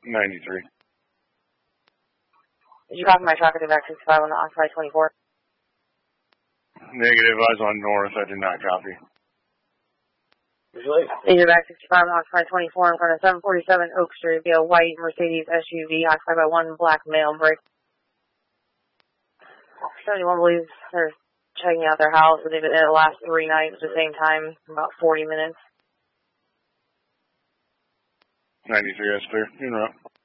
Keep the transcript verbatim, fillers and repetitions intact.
ninety-three. Did you copy my tracker to back sixty-five on the Occupy twenty-four? Negative, I was on north, I did not copy. You're back sixty-five on Occupy twenty-four in front of seven forty-seven Oak Street via white Mercedes S U V occupied by one black male. Break. seventy-one believes they're checking out their house, but they've been there the last three nights at the same time, about forty minutes. ninety-three, that's clear. You're up.